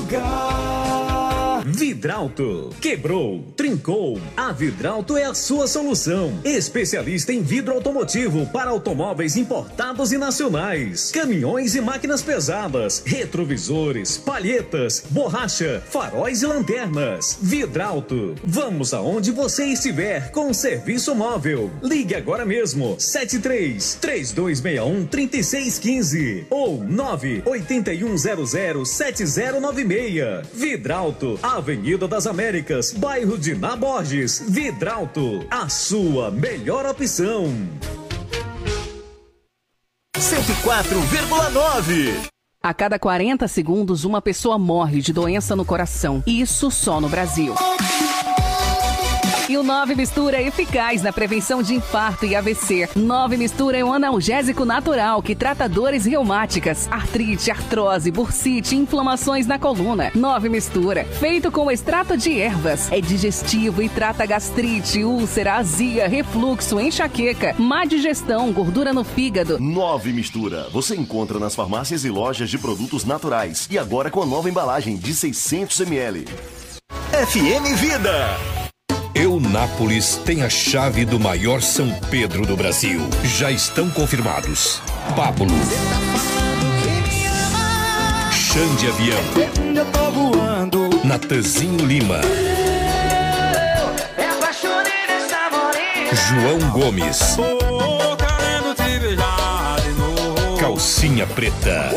lugar. Vidrauto. Quebrou, trincou. A Vidrauto é a sua solução. Especialista em vidro automotivo para automóveis importados e nacionais. Caminhões e máquinas pesadas. Retrovisores, palhetas, borracha, faróis e lanternas. Vidrauto. Vamos aonde você estiver com serviço móvel. Ligue agora mesmo. 73-3261-3615 ou 981007096. Vidrauto. Avenida das Américas, bairro de Ná Borges. Vidrauto, a sua melhor opção. 104,9. A cada 40 segundos, uma pessoa morre de doença no coração. Isso só no Brasil. E o 9 Mistura é eficaz na prevenção de infarto e AVC. 9 Mistura é um analgésico natural que trata dores reumáticas, artrite, artrose, bursite e inflamações na coluna. 9 Mistura, feito com extrato de ervas, é digestivo e trata gastrite, úlcera, azia, refluxo, enxaqueca, má digestão, gordura no fígado. 9 Mistura, você encontra nas farmácias e lojas de produtos naturais. E agora com a nova embalagem de 600 ml. FM Vida. Eunápolis tem a chave do maior São Pedro do Brasil. Já estão confirmados Pablo, Xande Avião, Natanzinho Lima, João Gomes, Calcinha Preta,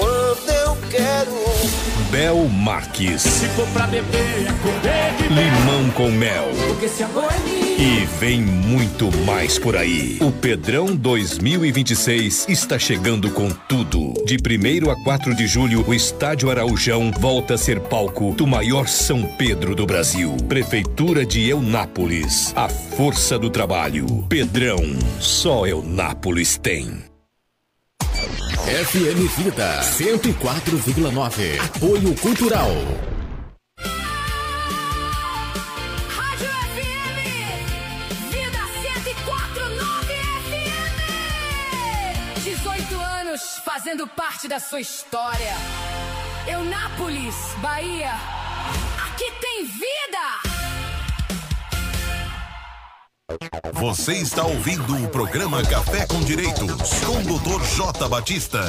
Bel Marques, Se for pra beber, é comer de Limão com Mel. porque esse amor é minha. E vem muito mais por aí. O Pedrão 2026 está chegando com tudo. De 1º a 4 de julho, o Estádio Araújão volta a ser palco do maior São Pedro do Brasil. Prefeitura de Eunápolis. A força do trabalho. Pedrão, só Eunápolis tem. FM Vida 104,9. Apoio Cultural. Rádio FM Vida 104,9 FM. 18 anos fazendo parte da sua história. Eunápolis, Bahia. Aqui tem vida. Você está ouvindo o programa Café com Direitos, com o Dr. J. Batista.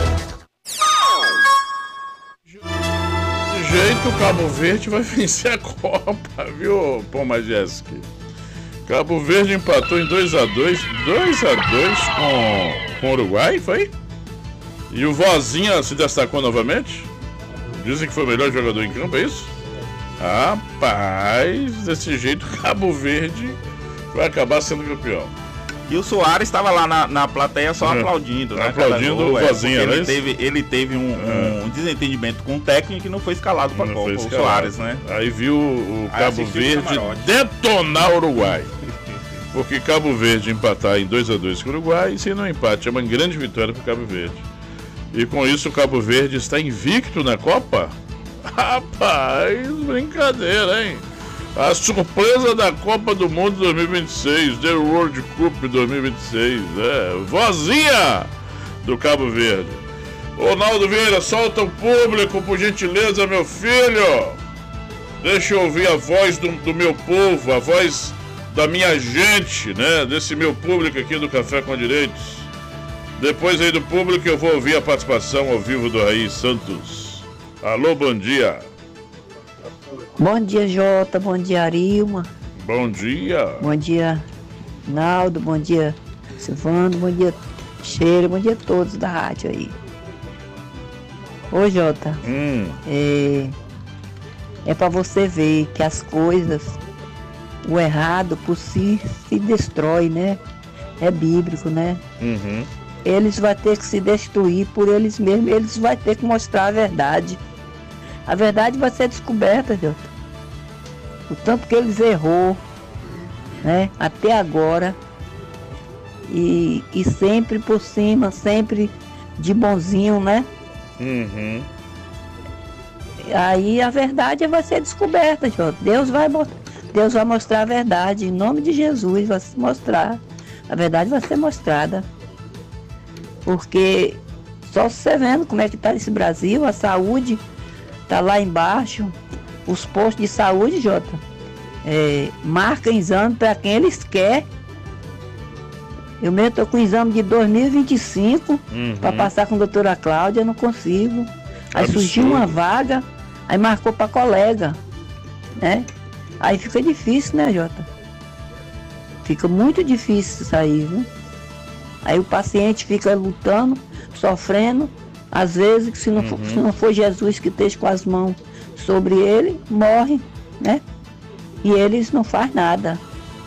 De jeito, o Cabo Verde vai vencer a Copa, viu, Pô Majeski? Cabo Verde empatou em 2-2 com o Uruguai, foi? E o Vozinha se destacou novamente? Dizem que foi o melhor jogador em campo, é isso? Rapaz, desse jeito, Cabo Verde vai acabar sendo campeão. E o Soares estava lá na plateia só aplaudindo, né? Aplaudindo o Vozinha, né? Ele teve um desentendimento com o técnico que não foi escalado para a Copa, o Soares, né? Aí viu o Cabo Verde detonar o Uruguai. Porque Cabo Verde empatar em 2-2 com o Uruguai, e se não empate, é uma grande vitória para o Cabo Verde. E com isso o Cabo Verde está invicto na Copa? Rapaz, brincadeira, hein? A surpresa da Copa do Mundo 2026, The World Cup 2026, Vozinha do Cabo Verde. Ronaldo Vieira, solta o público, por gentileza, meu filho. Deixa eu ouvir a voz do meu povo, a voz da minha gente, né? Desse meu público aqui do Café com Direitos. Depois aí do público eu vou ouvir a participação ao vivo do Raí Santos. Alô, bom dia. Bom dia, Jota. Bom dia, Arilma. Bom dia. Bom dia, Naldo. Bom dia, Silvano. Bom dia, Cheiro. Bom dia a todos da rádio aí. Ô, Jota, é pra você ver que as coisas, o errado por si se destrói, né? É bíblico, né? Uhum. Eles vão ter que se destruir por eles mesmos. Eles vão ter que mostrar a verdade. A verdade vai ser descoberta, Jota. O tanto que eles errou, né? Até agora. E sempre por cima, sempre de bonzinho, né? Uhum. Aí a verdade vai ser descoberta, Jota. Deus vai mostrar a verdade. Em nome de Jesus vai se mostrar. A verdade vai ser mostrada. Porque só você vendo como é que está esse Brasil, a saúde Tá lá embaixo, os postos de saúde, Jota, marcam exame para quem eles querem. Eu mesmo estou com o exame de 2025 para passar com a doutora Cláudia, não consigo. Aí surgiu uma vaga, aí marcou para colega, né? Aí fica difícil, né, Jota? Fica muito difícil sair, viu? Aí o paciente fica lutando, sofrendo. Às vezes, se não for Jesus que esteja com as mãos sobre ele, morre, né? E eles não fazem nada.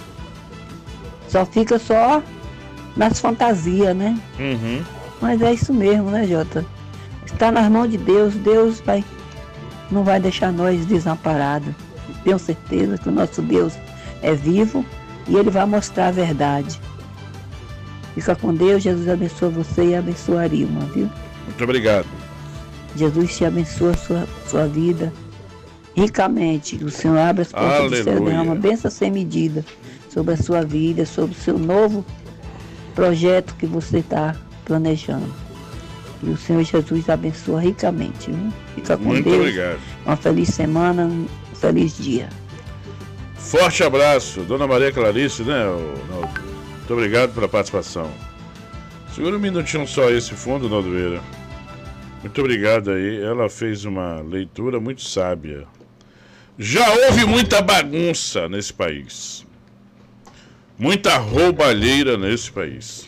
Só fica só nas fantasias, né? Mas é isso mesmo, né, Jota? Está nas mãos de Deus. Deus não vai deixar nós desamparados. Tenho certeza que o nosso Deus é vivo e Ele vai mostrar a verdade. Fica com Deus. Jesus abençoa você e abençoa a Arilma, viu? Muito obrigado. Jesus te abençoa a sua vida ricamente. O Senhor abre as portas do céu, derrama bênção sem medida sobre a sua vida, sobre o seu novo projeto que você está planejando. E o Senhor Jesus abençoa ricamente, viu? Fica com Muito Deus. obrigado. Uma feliz semana, um feliz dia. Forte abraço, Dona Maria Clarice, né? Muito obrigado pela participação. Segura um minutinho só esse fundo, Naldo Vieira. Muito obrigado aí. Ela fez uma leitura muito sábia. Já houve muita bagunça nesse país. Muita roubalheira nesse país.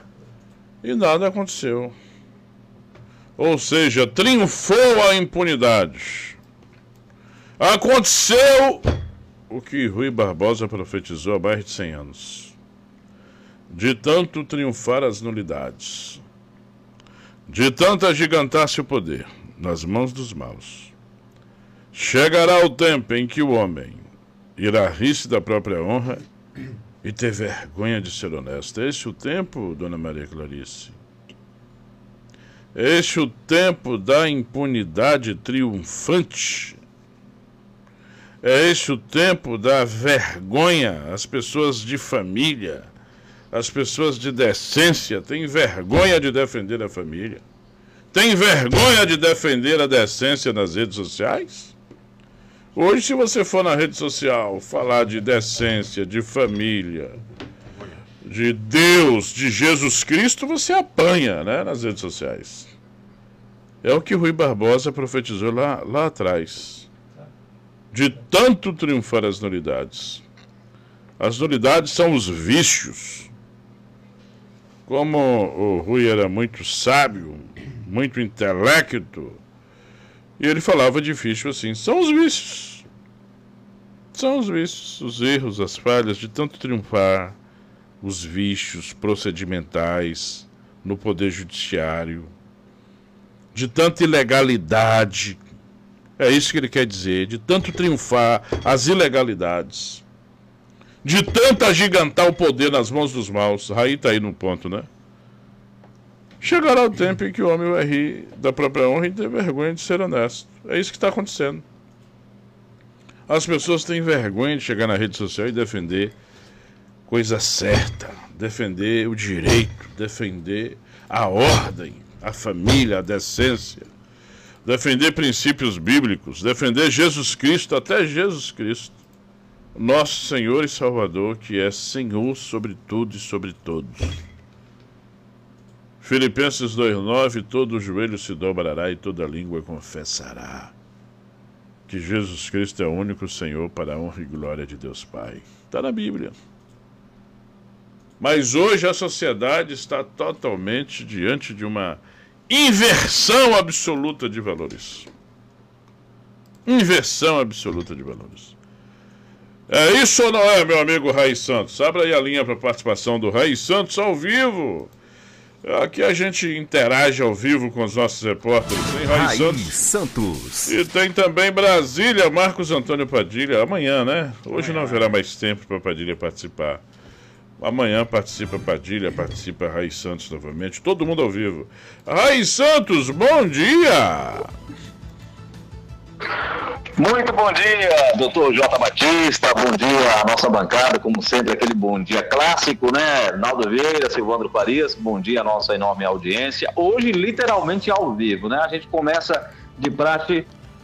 E nada aconteceu. Ou seja, triunfou a impunidade. Aconteceu o que Rui Barbosa profetizou há mais de 100 anos. De tanto triunfar as nulidades. De tanto agigantar-se o poder nas mãos dos maus. Chegará o tempo em que o homem irá rir-se da própria honra e ter vergonha de ser honesto. É esse o tempo, Dona Maria Clarice? É esse o tempo da impunidade triunfante? É esse o tempo da vergonha? As pessoas de família, as pessoas de decência têm vergonha de defender a família? Têm vergonha de defender a decência nas redes sociais? Hoje, se você for na rede social falar de decência, de família, de Deus, de Jesus Cristo, você apanha, né, nas redes sociais. É o que Rui Barbosa profetizou lá atrás. De tanto triunfar as nulidades. As nulidades são os vícios. Como o Rui era muito sábio, muito intelecto, e ele falava de vício assim, são os vícios. São os vícios, os erros, as falhas de tanto triunfar, os vícios procedimentais no poder judiciário, de tanta ilegalidade. É isso que ele quer dizer, de tanto triunfar as ilegalidades, de tanto agigantar o poder nas mãos dos maus. Aí está aí no ponto, né? Chegará o tempo em que o homem vai rir da própria honra e ter vergonha de ser honesto. É isso que está acontecendo. As pessoas têm vergonha de chegar na rede social e defender coisa certa, defender o direito, defender a ordem, a família, a decência, defender princípios bíblicos, defender Jesus Cristo, até Jesus Cristo, nosso Senhor e Salvador, que é Senhor sobre tudo e sobre todos. Filipenses 2,9, todo joelho se dobrará e toda língua confessará que Jesus Cristo é o único Senhor para a honra e glória de Deus Pai. Está na Bíblia. Mas hoje a sociedade está totalmente diante de uma inversão absoluta de valores. Inversão absoluta de valores. É isso ou não é, meu amigo Raí Santos? Abra aí a linha para participação do Raí Santos ao vivo. Aqui a gente interage ao vivo com os nossos repórteres. Tem Raí Santos. E tem também Brasília, Marcos Antônio Padilha. Amanhã, né? Hoje não haverá mais tempo para Padilha participar. Amanhã participa Padilha, participa Raí Santos novamente. Todo mundo ao vivo. Raí Santos, bom dia! Muito bom dia, doutor J. Batista, bom dia à nossa bancada, como sempre, aquele bom dia clássico, né? Naldo Vieira, Silvandro Farias, bom dia à nossa enorme audiência. Hoje, literalmente ao vivo, né? A gente começa de praxe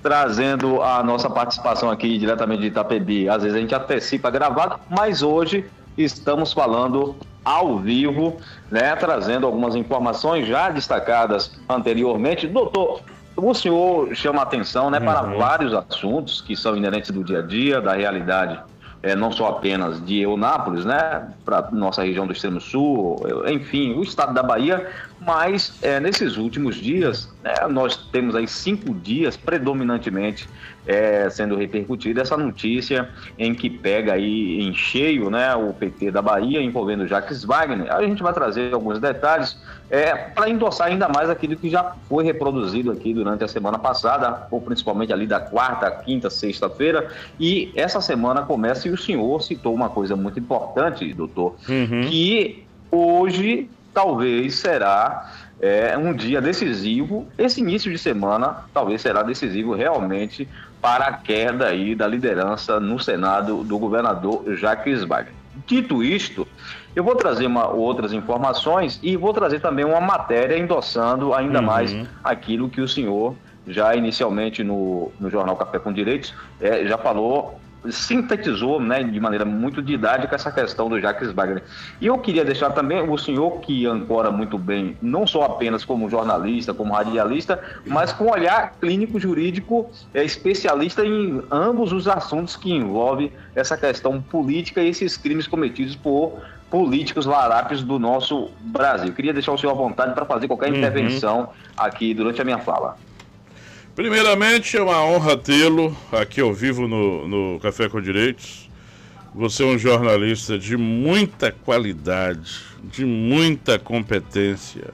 trazendo a nossa participação aqui diretamente de Itapebi. Às vezes a gente antecipa gravado, mas hoje estamos falando ao vivo, né, trazendo algumas informações já destacadas anteriormente. Doutor, o senhor chama a atenção, né, para vários assuntos que são inerentes do dia a dia, da realidade, não só apenas de Eunápolis, né, para nossa região do Extremo Sul, enfim, o estado da Bahia, mas nesses últimos dias, nós temos aí 5 dias predominantemente sendo repercutida essa notícia em que pega aí em cheio, né, o PT da Bahia envolvendo Jacques Wagner. A gente vai trazer alguns detalhes para endossar ainda mais aquilo que já foi reproduzido aqui durante a semana passada, ou principalmente ali da quarta, quinta, sexta-feira, e essa semana começa e o senhor citou uma coisa muito importante, doutor, que hoje talvez será um dia decisivo, esse início de semana talvez será decisivo realmente para a queda aí da liderança no Senado do governador Jacques Wagner. Dito isto, eu vou trazer outras informações e vou trazer também uma matéria endossando ainda mais aquilo que o senhor já inicialmente no Jornal Café com Direitos já falou, sintetizou, né, de maneira muito didática essa questão do Jacques Wagner. E eu queria deixar também o senhor, que ancora muito bem, não só apenas como jornalista, como radialista, mas com olhar clínico jurídico, especialista em ambos os assuntos que envolvem essa questão política e esses crimes cometidos por políticos larápios do nosso Brasil. Eu queria deixar o senhor à vontade para fazer qualquer intervenção aqui durante a minha fala. Primeiramente, é uma honra tê-lo aqui ao vivo no Café com Direitos. Você é um jornalista de muita qualidade, de muita competência.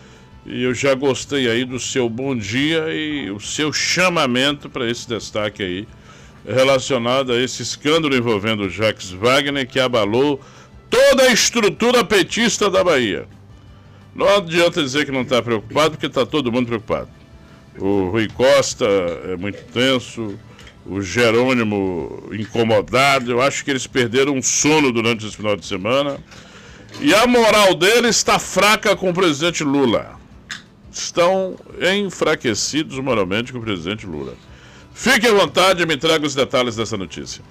E eu já gostei aí do seu bom dia e o seu chamamento para esse destaque aí, relacionado a esse escândalo envolvendo o Jacques Wagner, que abalou toda a estrutura petista da Bahia. Não adianta dizer que não está preocupado, porque está todo mundo preocupado. O Rui Costa é muito tenso, o Jerônimo incomodado. Eu acho que eles perderam um sono durante esse final de semana. E a moral deles está fraca com o presidente Lula. Estão enfraquecidos moralmente com o presidente Lula. Fique à vontade e me traga os detalhes dessa notícia.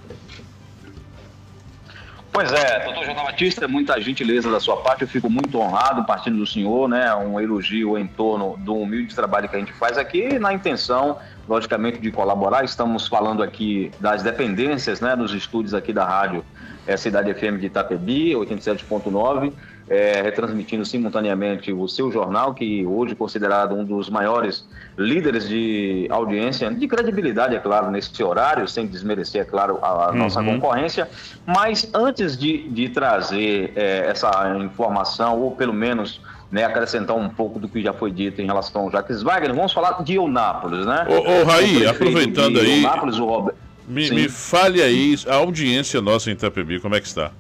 Pois é, doutor João Batista, muita gentileza da sua parte, eu fico muito honrado partindo do senhor, né, um elogio em torno do humilde trabalho que a gente faz aqui, na intenção, logicamente, de colaborar. Estamos falando aqui das dependências, né, dos estúdios aqui da rádio Cidade FM de Itapebi, 87.9, retransmitindo simultaneamente o seu jornal, que hoje é considerado um dos maiores líderes de audiência, de credibilidade, é claro, nesse horário, sem desmerecer, é claro, a nossa concorrência. Mas antes de trazer essa informação, ou pelo menos, né, acrescentar um pouco do que já foi dito em relação ao Jacques Wagner, vamos falar de Eunápolis, né? Ô Raí, aproveitando aí, Eunápolis, o Robert... me fale aí, a audiência nossa em Itapebi, como é que está?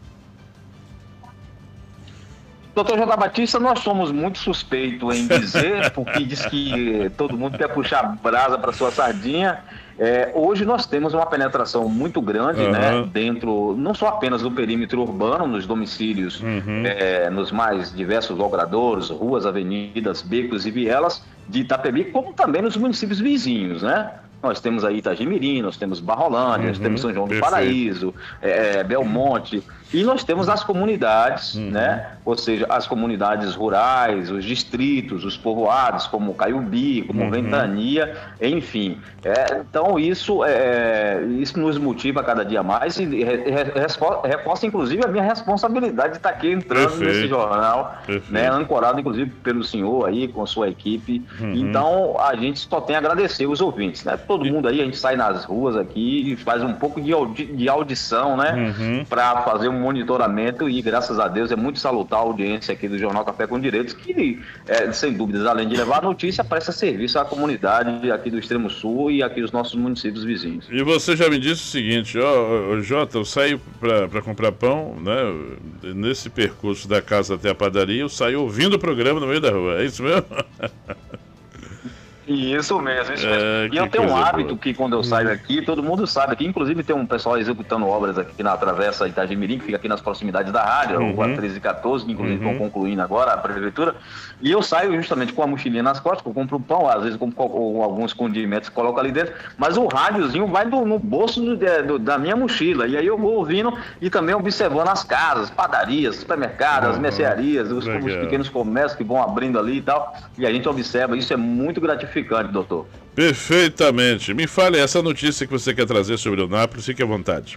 Doutor J. Batista, nós somos muito suspeitos em dizer, porque diz que todo mundo quer puxar brasa para sua sardinha. Hoje nós temos uma penetração muito grande, né, dentro, não só apenas do perímetro urbano, nos domicílios, nos mais diversos logradouros, ruas, avenidas, becos e vielas de Itapebi, como também nos municípios vizinhos, né? Nós temos aí Itagimirim, nós temos Barrolândia, nós temos São João do Paraíso, Belmonte, e nós temos as comunidades, né? Ou seja, as comunidades rurais, os distritos, os povoados, como Caiubi, como Ventania, enfim. Então isso nos motiva cada dia mais e reforça inclusive a minha responsabilidade de estar aqui entrando nesse jornal, né? Ancorado inclusive pelo senhor aí, com sua equipe. Então a gente só tem a agradecer os ouvintes, né? Todo mundo aí, a gente sai nas ruas aqui e faz um pouco de audição, né? Para fazer um monitoramento e, graças a Deus, é muito salutar a audiência aqui do Jornal Café com Direitos, que, sem dúvidas, além de levar a notícia, presta serviço à comunidade aqui do Extremo Sul e aqui dos nossos municípios vizinhos. E você já me disse o seguinte, Jota, eu saio para comprar pão, né? Nesse percurso da casa até a padaria, eu saio ouvindo o programa no meio da rua, é isso mesmo? Isso mesmo. E eu tenho um hábito que quando eu saio aqui, todo mundo sabe aqui, inclusive tem um pessoal executando obras aqui na Travessa Itagimirim, que fica aqui nas proximidades da rádio, o 13 e 14, que inclusive estão concluindo agora a prefeitura, e eu saio justamente com a mochilinha nas costas, eu compro pão, às vezes compro alguns condimentos que coloco ali dentro, mas o rádiozinho vai no bolso da minha mochila, e aí eu vou ouvindo e também observando as casas, padarias, supermercados, as mercearias, os pequenos comércios que vão abrindo ali e tal, e a gente observa, isso é muito gratificante, doutor. Perfeitamente. Me fale essa notícia que você quer trazer sobre Eunápolis, fique à vontade.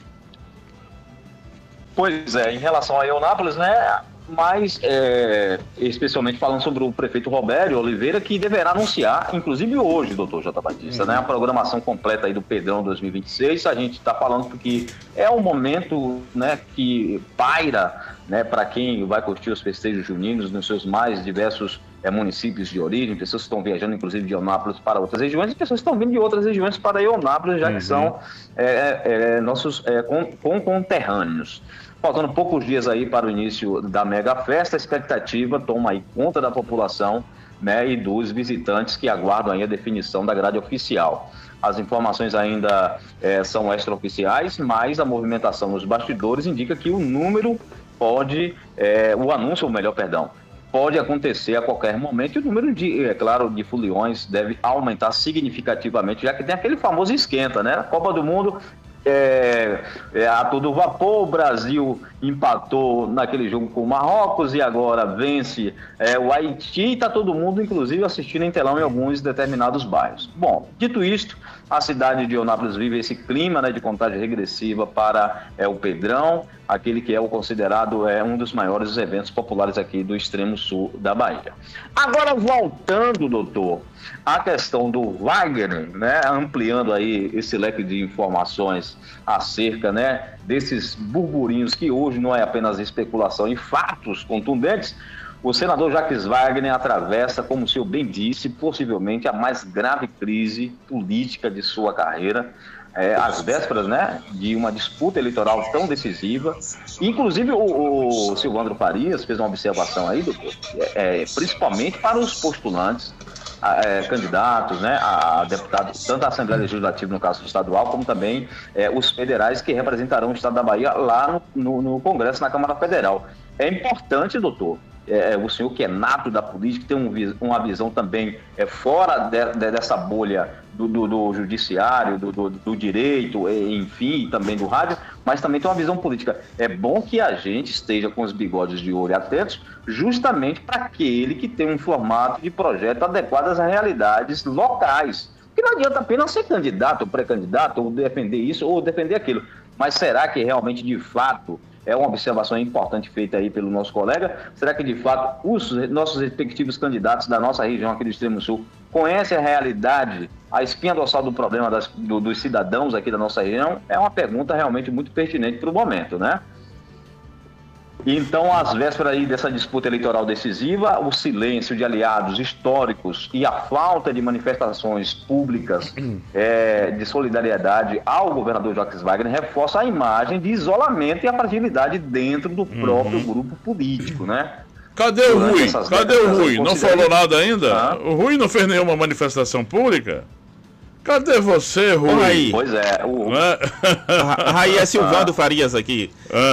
Pois é, em relação a Eunápolis, né, mas especialmente falando sobre o prefeito Robério Oliveira, que deverá anunciar, inclusive hoje, doutor J. Batista, né, a programação completa aí do Pedrão 2026. A gente está falando porque é um momento, né, que paira, né, para quem vai curtir os festejos juninos nos seus mais diversos municípios de origem, pessoas que estão viajando inclusive de Eunápolis para outras regiões e pessoas que estão vindo de outras regiões para Eunápolis, já que são nossos conterrâneos. Faltando poucos dias aí para o início da mega festa, a expectativa toma aí conta da população, né, e dos visitantes que aguardam aí a definição da grade oficial. As informações ainda são extraoficiais, mas a movimentação nos bastidores indica que o número pode, o anúncio, ou melhor, perdão, pode acontecer a qualquer momento e o número de, claro, de foliões deve aumentar significativamente, já que tem aquele famoso esquenta, né? A Copa do Mundo a todo vapor, o Brasil empatou naquele jogo com o Marrocos e agora vence o Haiti e está todo mundo, inclusive, assistindo em telão em alguns determinados bairros. Bom, dito isto, a cidade de Eunápolis vive esse clima, né, de contagem regressiva para o Pedrão, aquele que é o considerado um dos maiores eventos populares aqui do extremo sul da Bahia. Agora, voltando, doutor, à questão do Wagner, né, ampliando aí esse leque de informações acerca, né, desses burburinhos que hoje não é apenas especulação e fatos contundentes, o senador Jacques Wagner atravessa, como o senhor bem disse, possivelmente a mais grave crise política de sua carreira, às vésperas, né, de uma disputa eleitoral tão decisiva. Inclusive o Silvandro Farias fez uma observação aí, doutor, principalmente para os postulantes, candidatos, né, a deputados, tanto a Assembleia Legislativa, no caso estadual, como também os federais que representarão o estado da Bahia lá no Congresso, na Câmara Federal. É importante, doutor, o senhor que é nato da política, tem uma visão também fora dessa bolha do judiciário, do direito, enfim, também do rádio, mas também tem uma visão política. É bom que a gente esteja com os bigodes de ouro atentos, justamente para aquele que tem um formato de projeto adequado às realidades locais. Porque não adianta apenas ser candidato ou pré-candidato, ou defender isso ou defender aquilo. Mas será que realmente, de fato, é uma observação importante feita aí pelo nosso colega? Será que, de fato, os nossos respectivos candidatos da nossa região aqui do Extremo Sul conhecem a realidade, a espinha dorsal do problema dos cidadãos aqui da nossa região? É uma pergunta realmente muito pertinente para o momento, né? Então, às vésperas aí dessa disputa eleitoral decisiva, o silêncio de aliados históricos e a falta de manifestações públicas de solidariedade ao governador Jacques Wagner reforça a imagem de isolamento e a fragilidade dentro do próprio grupo político, né? Cadê o Rui? Cadê o Rui? Não falou nada ainda? O Rui não fez nenhuma manifestação pública? Cadê você, Rui? Aí. Pois é. Aí é Silvando Farias aqui.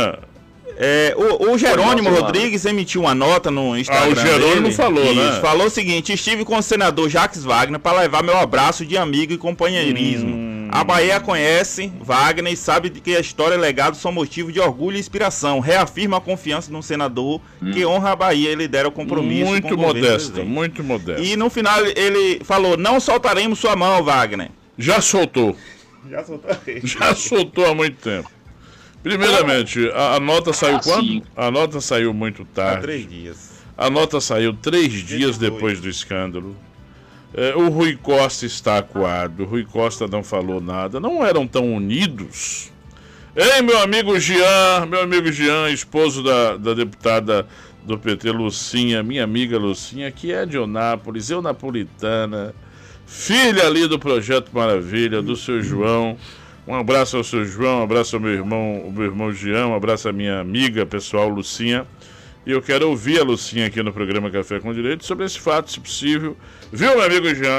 O Jerônimo Rodrigues emitiu uma nota no Instagram. O Jerônimo dele, falou, né? Falou o seguinte: estive com o senador Jacques Wagner para levar meu abraço de amigo e companheirismo. A Bahia conhece Wagner e sabe que a história e legado são motivo de orgulho e inspiração. Reafirma a confiança no senador que honra a Bahia e lidera o compromisso. Muito modesto, muito modesto. E no final ele falou: não soltaremos sua mão, Wagner. Já soltou. Já soltou há muito tempo. Primeiramente, a nota saiu quando? A nota saiu muito tarde. Há 3 dias. A nota saiu 3 dias depois do escândalo. O Rui Costa está acuado. O Rui Costa não falou nada. Não eram tão unidos. Ei, meu amigo Jean, esposo da deputada do PT, Lucinha, minha amiga Lucinha, que é de Eunápolis, napolitana, filha ali do Projeto Maravilha, do seu João. Um abraço ao seu João, um abraço ao meu irmão Jean, um abraço à minha amiga pessoal Lucinha. E eu quero ouvir a Lucinha aqui no programa Café com Direito sobre esse fato, se possível. Viu, meu amigo Jean?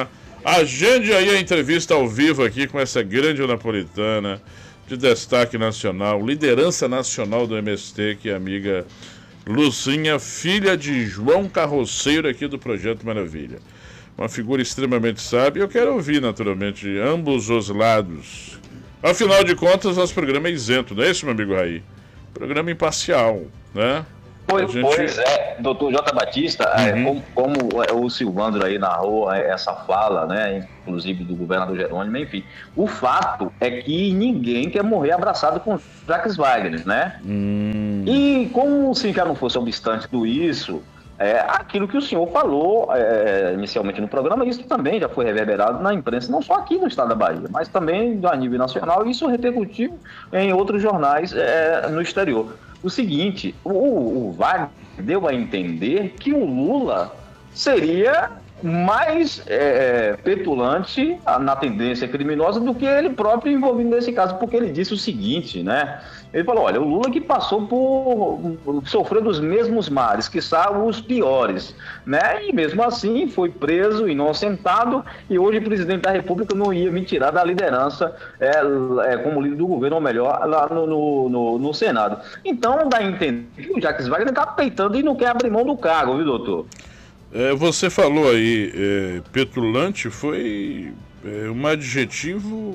Agende aí a entrevista ao vivo aqui com essa grande napolitana de destaque nacional, liderança nacional do MST, que é a amiga Lucinha, filha de João Carroceiro aqui do Projeto Maravilha. Uma figura extremamente sábia. Eu quero ouvir, naturalmente, ambos os lados. Afinal de contas, nosso programa é isento, não é isso, meu amigo Raí? Programa imparcial, né? Pois é, doutor J. Batista, como o Silvandro aí narrou essa fala, né, inclusive do governador Jerônimo, enfim, o fato é que ninguém quer morrer abraçado com Jacques Wagner, né? E como se já não fosse obstante tudo isso, aquilo que o senhor falou inicialmente no programa, isso também já foi reverberado na imprensa, não só aqui no estado da Bahia, mas também a nível nacional, e isso repercutiu em outros jornais no exterior. O seguinte, o Wagner deu a entender que o Lula seria mais petulante na tendência criminosa do que ele próprio envolvido nesse caso, porque ele disse o seguinte, né? Ele falou, olha, o Lula que sofreu dos mesmos males, que são os piores, né? E mesmo assim foi preso, inocentado, e hoje o presidente da República não ia me tirar da liderança como líder do governo, ou melhor, lá no Senado. Então dá a entender que o Jacques Wagner está peitando e não quer abrir mão do cargo, viu, doutor? Você falou aí, petulante foi um adjetivo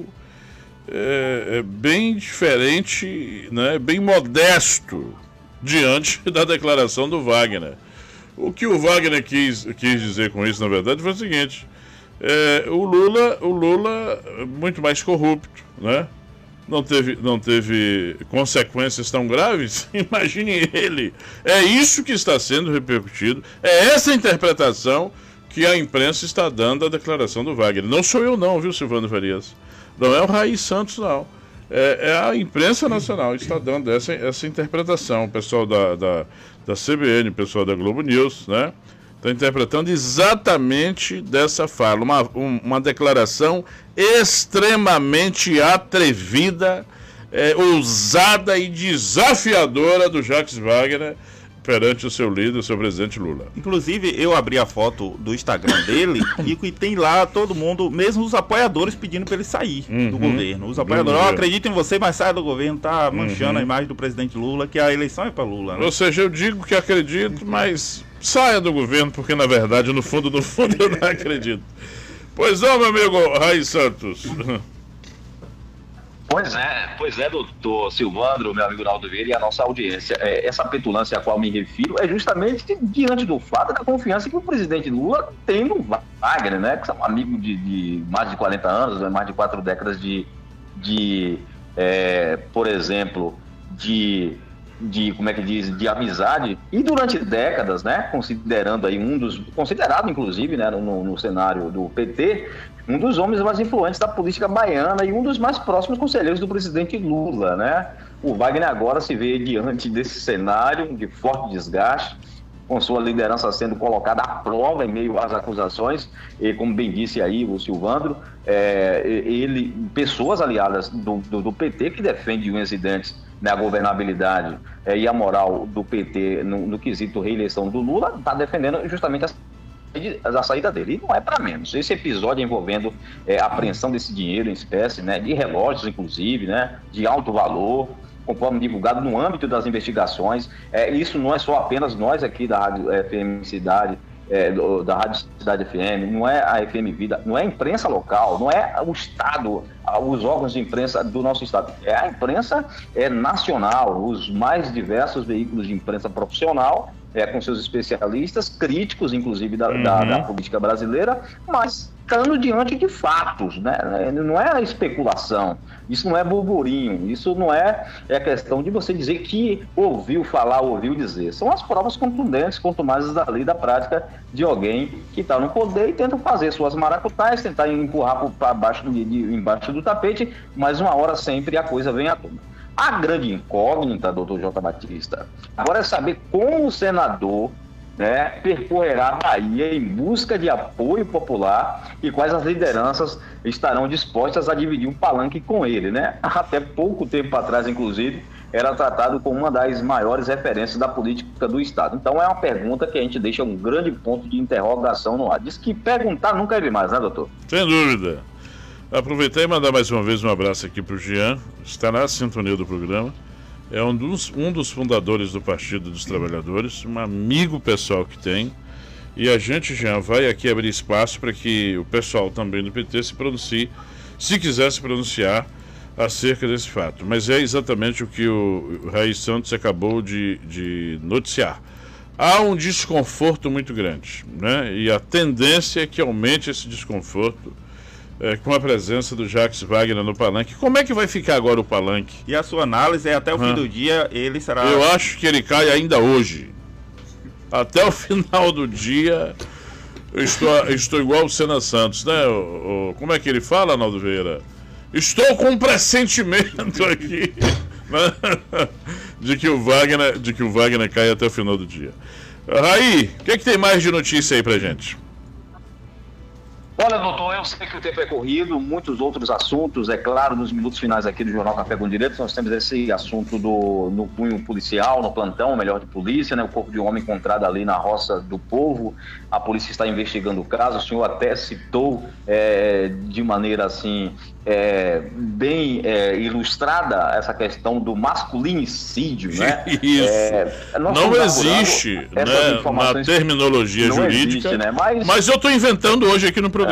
bem diferente, né, bem modesto diante da declaração do Wagner. O que o Wagner quis dizer com isso, na verdade, foi o seguinte: o Lula muito mais corrupto, né? Não teve consequências tão graves. Imagine ele. É isso que está sendo repercutido. É essa interpretação que a imprensa está dando à declaração do Wagner. Não sou eu não, viu, Silvano Farias? Não é o Raí Santos, não. É a imprensa nacional que está dando essa interpretação. O pessoal da CBN, o pessoal da Globo News, né? Está interpretando exatamente dessa fala. Uma declaração extremamente atrevida, ousada e desafiadora do Jacques Wagner perante o seu líder, o seu presidente Lula. Inclusive, eu abri a foto do Instagram dele e tem lá todo mundo, mesmo os apoiadores pedindo para ele sair do governo. Os apoiadores, eu acredito em você, mas saia do governo, tá manchando a imagem do presidente Lula, que a eleição é para Lula, né? Ou seja, eu digo que acredito, mas saia do governo, porque na verdade, no fundo eu não acredito. Pois é, meu amigo Raí Santos. Pois é, doutor Silvandro, meu amigo Naldo Vieira e a nossa audiência. Essa petulância a qual me refiro é justamente diante do fato da confiança que o presidente Lula tem no Wagner, né? Que é um amigo de mais de 40 anos, né? Mais de 4 décadas por exemplo, como é que diz, de amizade, e durante décadas, né, considerado inclusive, né, no cenário do PT, um dos homens mais influentes da política baiana e um dos mais próximos conselheiros do presidente Lula, né? O Wagner agora se vê diante desse cenário de forte desgaste, com sua liderança sendo colocada à prova em meio às acusações, e como bem disse aí o Silvandro, pessoas aliadas do PT que defendem os incidentes, né, a governabilidade e a moral do PT no quesito reeleição do Lula, está defendendo justamente a saída dele. E não é para menos. Esse episódio envolvendo a apreensão desse dinheiro em espécie, né, de relógios, inclusive, né, de alto valor, conforme divulgado no âmbito das investigações. Isso não é só apenas nós aqui da Rádio FM Cidade, da Rádio Cidade FM, não é a FM Vida, não é a imprensa local, não é o Estado, os órgãos de imprensa do nosso Estado, é a imprensa nacional, os mais diversos veículos de imprensa profissional, com seus especialistas, críticos, inclusive, da política brasileira, mas estando diante de fatos, né? Não é especulação, isso não é burburinho, isso não é questão de você dizer que ouviu falar, ouviu dizer. São as provas contundentes, contumadas da lei da prática de alguém que está no poder e tenta fazer suas maracutais, tentar empurrar para embaixo do tapete, mas uma hora sempre a coisa vem à tona. A grande incógnita, doutor J. Batista, agora é saber como o senador né, percorrerá a Bahia em busca de apoio popular e quais as lideranças estarão dispostas a dividir um palanque com ele, né? Até pouco tempo atrás, inclusive, era tratado como uma das maiores referências da política do Estado. Então é uma pergunta que a gente deixa um grande ponto de interrogação no ar. Diz que perguntar nunca é demais, né, doutor? Sem dúvida. Aproveitar e mandar mais uma vez um abraço aqui para o Jean, está na sintonia do programa. É um dos fundadores do Partido dos Trabalhadores, um amigo pessoal que tem. E a gente, Jean, vai aqui abrir espaço para que o pessoal também do PT se pronuncie, se quiser se pronunciar acerca desse fato. Mas é exatamente o que o Raiz Santos acabou de noticiar. Há um desconforto muito grande, né? E a tendência é que aumente esse desconforto com a presença do Jacques Wagner no palanque. Como é que vai ficar agora o palanque? E a sua análise é até o fim do dia ele será... Eu acho que ele cai ainda hoje. Até o final do dia eu estou igual o Senna Santos, né? Como é que ele fala, Arnaldo Vieira? Estou com um pressentimento aqui, né? de que o Wagner cai até o final do dia. Raí, o que tem mais de notícia aí pra gente? Olha, doutor, eu sei que o tempo é corrido, muitos outros assuntos, é claro, nos minutos finais aqui do Jornal Café com Direito, nós temos esse assunto no cunho policial, no plantão, melhor de polícia, né? O corpo de um homem encontrado ali na Roça do Povo, a polícia está investigando o caso, o senhor até citou de maneira assim, bem ilustrada essa questão do masculinicídio, né? Isso, não existe, né, na terminologia jurídica, existe, né? Mas eu estou inventando hoje aqui no programa.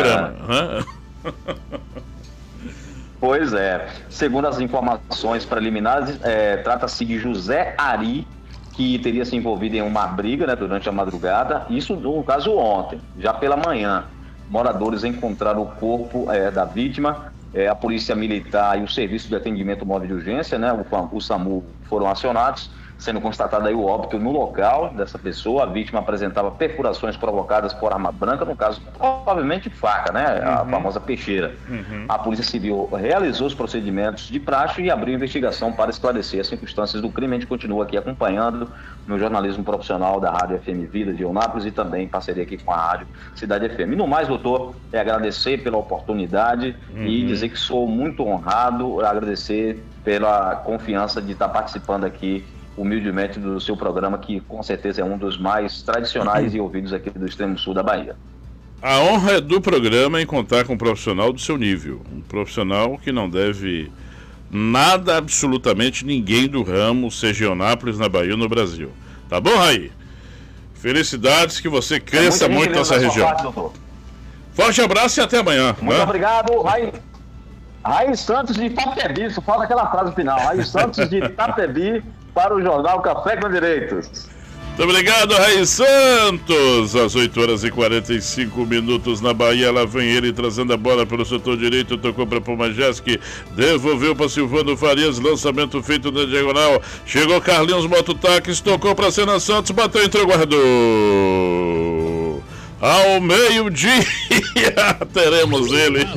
Pois é, segundo as informações preliminares, trata-se de José Ari, que teria se envolvido em uma briga, né, durante a madrugada, isso no caso ontem, já pela manhã. Moradores encontraram o corpo da vítima, a polícia militar e o serviço de atendimento móvel de urgência, né, o SAMU, foram acionados, sendo constatado aí o óbito no local dessa pessoa. A vítima apresentava perfurações provocadas por arma branca, no caso, provavelmente faca, né? A famosa peixeira. A Polícia Civil realizou os procedimentos de praxe e abriu investigação para esclarecer as circunstâncias do crime. A gente continua aqui acompanhando no jornalismo profissional da Rádio FM Vida de Eunápolis e também em parceria aqui com a Rádio Cidade FM. E no mais, doutor, agradecer pela oportunidade e dizer que sou muito honrado, agradecer pela confiança de estar participando aqui humildemente do seu programa, que com certeza é um dos mais tradicionais e ouvidos aqui do extremo sul da Bahia. A honra é do programa em contar com um profissional do seu nível, um profissional que não deve nada, absolutamente ninguém do ramo, seja em Eunápolis, na Bahia ou no Brasil. Tá bom, Raí? Felicidades, que você cresça muito nessa região. Parte, forte abraço e até amanhã. Muito obrigado, Raí Santos de Itapebi, só fala aquela frase final, Raí Santos de Itapebi, para o Jornal Café com Direitos. Muito obrigado, Raí Santos. Às 8h45 na Bahia, lá vem ele trazendo a bola pelo setor direito, tocou para Pomajeski, devolveu para Silvano Farias, lançamento feito na diagonal, chegou Carlinhos Mototáxi, tocou para Senna Santos, bateu, entregou, guardou. Ao meio-dia teremos ele.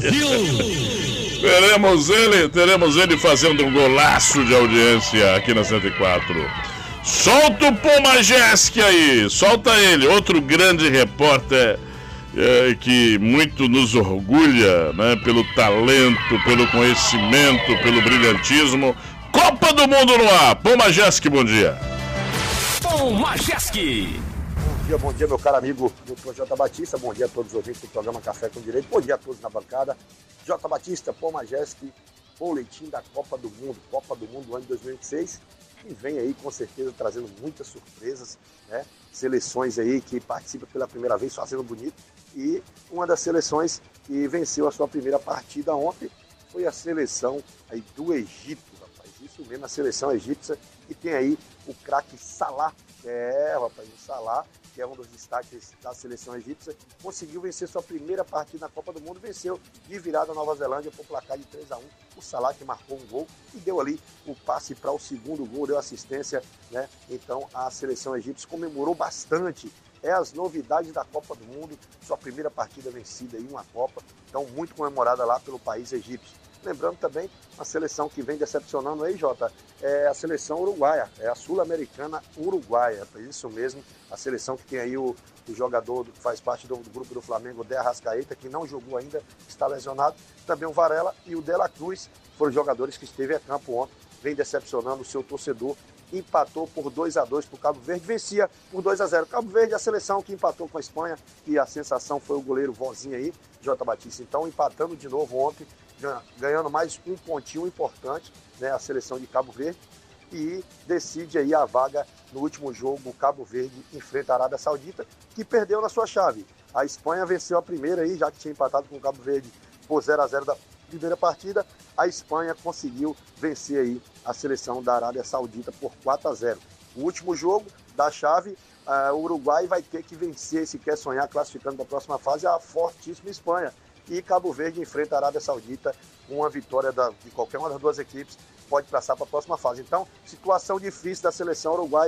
Teremos ele fazendo um golaço de audiência aqui na 104. Solta o Pomajeski aí, solta ele, outro grande repórter que muito nos orgulha, né, pelo talento, pelo conhecimento, pelo brilhantismo. Copa do Mundo no ar, Pomajeski, bom dia. Pomajeski. Bom dia, meu caro amigo Dr. J. Batista, bom dia a todos os ouvintes do programa Café com Direito, bom dia a todos na bancada. J. Batista, Pomajeski, boletim da Copa do Mundo ano de 2026, que vem aí com certeza trazendo muitas surpresas, né? Seleções aí que participam pela primeira vez fazendo bonito, e uma das seleções que venceu a sua primeira partida ontem foi a seleção aí do Egito, rapaz, isso mesmo, a seleção egípcia, que tem aí o craque Salah, o Salah, que é um dos destaques da seleção egípcia, conseguiu vencer sua primeira partida na Copa do Mundo, venceu de virada a Nova Zelândia por placar de 3-1, o Salah que marcou um gol e deu ali o passe para o segundo gol, deu assistência, né? Então a seleção egípcia comemorou bastante, as novidades da Copa do Mundo, sua primeira partida vencida em uma Copa, então muito comemorada lá pelo país egípcio. Lembrando também a seleção que vem decepcionando aí, Jota, é a seleção uruguaia, é a sul-americana uruguaia, é isso mesmo, a seleção que tem aí o jogador que faz parte do grupo do Flamengo, o De Arrascaeta, que não jogou ainda, está lesionado, também o Varela e o De La Cruz, foram jogadores que esteve a campo ontem, vem decepcionando o seu torcedor, empatou por 2-2 para o Cabo Verde, vencia por 2-0. Cabo Verde é a seleção que empatou com a Espanha, e a sensação foi o goleiro Vozinho aí, Jota Batista. Então, empatando de novo ontem, ganhando mais um pontinho importante, né, a seleção de Cabo Verde, e decide aí a vaga no último jogo. O Cabo Verde enfrenta a Arábia Saudita, que perdeu na sua chave. A Espanha venceu a primeira aí, já que tinha empatado com o Cabo Verde por 0-0 da primeira partida. A Espanha conseguiu vencer aí a seleção da Arábia Saudita por 4-0. O último jogo da chave, o Uruguai vai ter que vencer, se quer sonhar classificando para a próxima fase, a fortíssima Espanha. E Cabo Verde enfrenta a Arábia Saudita. Uma vitória de qualquer uma das duas equipes pode passar para a próxima fase. Então, situação difícil da seleção uruguaia.